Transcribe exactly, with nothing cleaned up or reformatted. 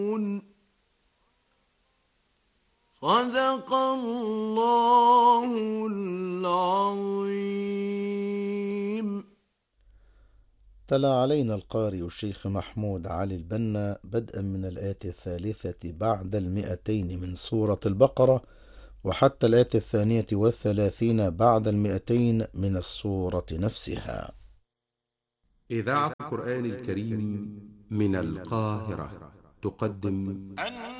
صدق الله العظيم. تلا علينا القارئ الشيخ محمود علي البنا بدءا من الآية الثالثة بعد المئتين من سورة البقرة وحتى الآية الثانية والثلاثين بعد المئتين من السورة نفسها. إذاعة القرآن الكريم من القاهرة تقدم